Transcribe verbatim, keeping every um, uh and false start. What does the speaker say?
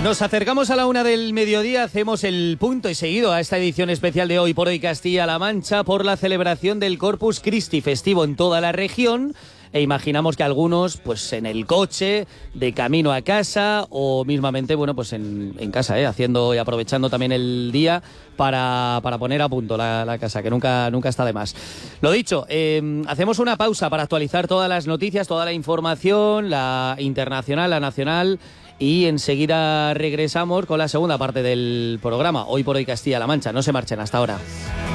Nos acercamos a la una del mediodía, hacemos el punto y seguido a esta edición especial de Hoy por Hoy Castilla-La Mancha por la celebración del Corpus Christi, festivo en toda la región. E imaginamos que algunos, pues en el coche, de camino a casa o mismamente, bueno, pues en, en casa, ¿eh? Haciendo y aprovechando también el día para, para poner a punto la, la casa, que nunca, nunca está de más. Lo dicho, eh, hacemos una pausa para actualizar todas las noticias, toda la información, la internacional, la nacional, y enseguida regresamos con la segunda parte del programa, Hoy por Hoy Castilla-La Mancha. No se marchen hasta ahora.